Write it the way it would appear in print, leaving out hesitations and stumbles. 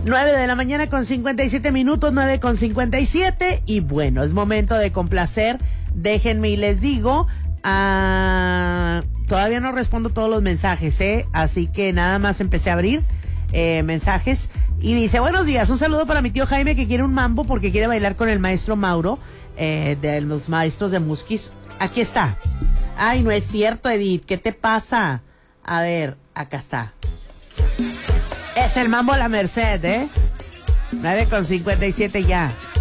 9 de la mañana con 57 minutos, 9 con 57. Y bueno, es momento de complacer. Déjenme y les digo, todavía no respondo todos los mensajes, así que nada más empecé a abrir mensajes. Y dice, buenos días, un saludo para mi tío Jaime que quiere un mambo porque quiere bailar con el maestro Mauro, de los maestros de Musquis. Aquí está. Ay, no es cierto, Edith, ¿qué te pasa? A ver, acá está. Es el mambo a la Merced, 9 con 57 ya.